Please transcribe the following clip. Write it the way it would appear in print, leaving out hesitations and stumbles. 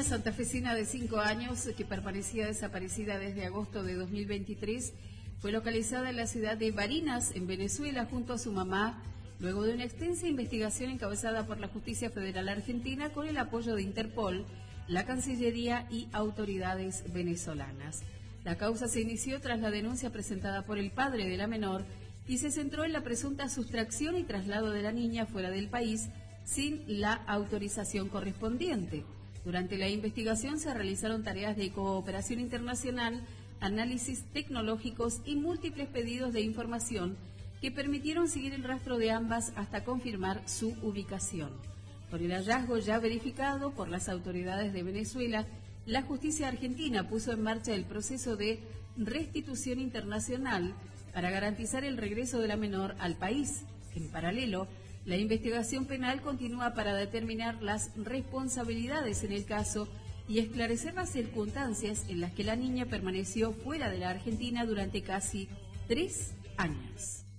niña santafesina de 5 años que permanecía desaparecida desde agosto de 2023 fue localizada en la ciudad de Barinas, en Venezuela, junto a su mamá, luego de una extensa investigación encabezada por la Justicia Federal Argentina con el apoyo de Interpol, la Cancillería y autoridades venezolanas. La causa se inició tras la denuncia presentada por el padre de la menor y se centró en la presunta sustracción y traslado de la niña fuera del país sin la autorización correspondiente. Durante la investigación se realizaron tareas de cooperación internacional, análisis tecnológicos y múltiples pedidos de información que permitieron seguir el rastro de ambas hasta confirmar su ubicación. Con el hallazgo ya verificado por las autoridades de Venezuela, la justicia argentina puso en marcha el proceso de restitución internacional para garantizar el regreso de la menor al país. En paralelo, la investigación penal continúa para determinar las responsabilidades en el caso y esclarecer las circunstancias en las que la niña permaneció fuera de la Argentina durante casi 3 años.